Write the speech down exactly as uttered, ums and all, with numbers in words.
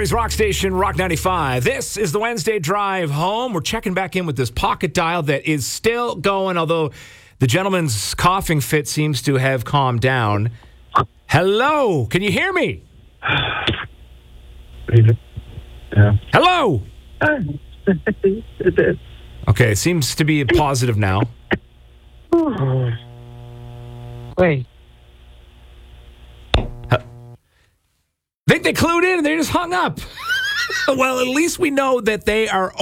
Calgary's rock station, Rock ninety-five. This is the Wednesday drive home. We're checking back in with this pocket dial that is still going, although the gentleman's coughing fit seems to have calmed down. Hello, can you hear me? Yeah. Hello. Okay, it seems to be positive now. Wait. Think they clued in and they just hung up. Well, at least we know that they are